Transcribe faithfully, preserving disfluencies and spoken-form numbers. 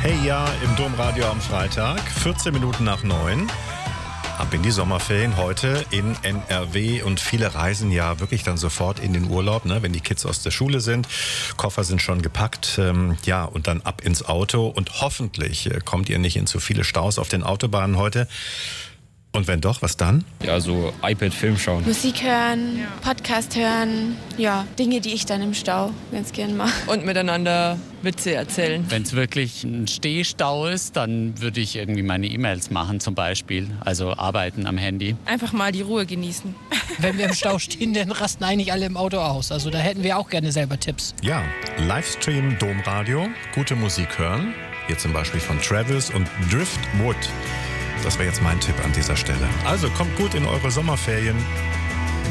Hey ja, im Domradio am Freitag, vierzehn Minuten nach neun. Ab in die Sommerferien heute in N R W und viele reisen ja wirklich dann sofort in den Urlaub, ne, wenn die Kids aus der Schule sind. Koffer sind schon gepackt, ähm, ja, und dann ab ins Auto und hoffentlich äh, kommt ihr nicht in zu viele Staus auf den Autobahnen heute. Und wenn doch, was dann? Ja, so iPad-Film schauen. Musik hören, ja. Podcast hören, ja, Dinge, die ich dann im Stau ganz gern mache. Und miteinander Witze erzählen. Wenn es wirklich ein Stehstau ist, dann würde ich irgendwie meine E-Mails machen zum Beispiel, also arbeiten am Handy. Einfach mal die Ruhe genießen. Wenn wir im Stau stehen, dann rasten eigentlich alle im Auto aus. Also da hätten wir auch gerne selber Tipps. Ja, Livestream Domradio, gute Musik hören. Hier zum Beispiel von Travis und Driftwood. Das wäre jetzt mein Tipp an dieser Stelle. Also kommt gut in eure Sommerferien.